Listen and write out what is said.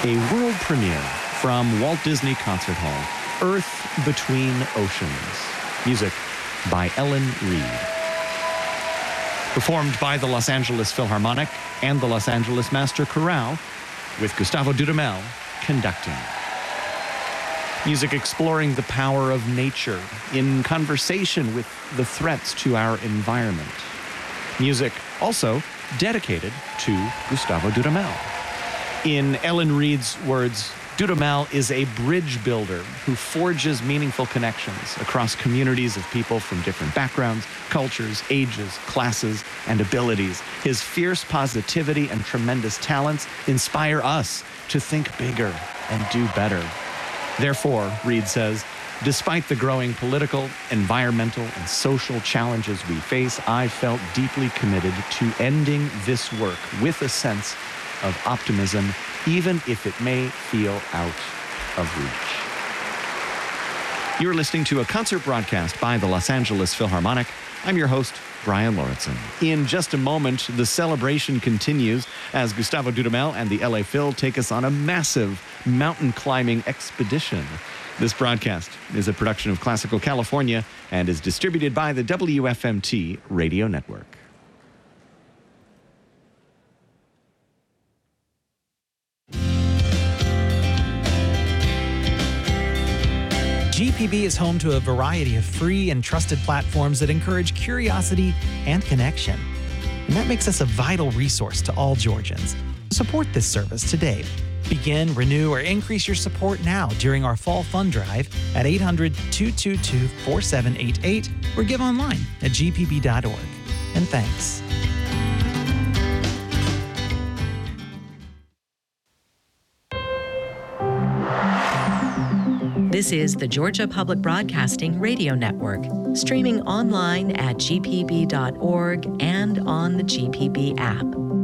A world premiere from Walt Disney Concert Hall, Earth Between Oceans. Music by Ellen Reed. Performed by the Los Angeles Philharmonic and the Los Angeles Master Chorale, with Gustavo Dudamel conducting. Music exploring the power of nature in conversation with the threats to our environment. Music also dedicated to Gustavo Dudamel. In Ellen Reed's words, Dudamel is a bridge builder who forges meaningful connections across communities of people from different backgrounds, cultures, ages, classes, and abilities. His fierce positivity and tremendous talents inspire us to think bigger and do better. Therefore, Reed says, despite the growing political, environmental, and social challenges we face, I felt deeply committed to ending this work with a sense of optimism, even if it may feel out of reach. You're listening to a concert broadcast by the Los Angeles Philharmonic. I'm your host, Brian Lauritsen. In just a moment, the celebration continues as Gustavo Dudamel and the LA Phil take us on a massive mountain climbing expedition. This broadcast is a production of Classical California and is distributed by the WFMT Radio Network. GPB is home to a variety of free and trusted platforms that encourage curiosity and connection. And that makes us a vital resource to all Georgians. Support this service today. Begin, renew, or increase your support now during our fall fund drive at 800-222-4788 or give online at gpb.org. And thanks. This is the Georgia Public Broadcasting Radio Network, streaming online at gpb.org and on the GPB app.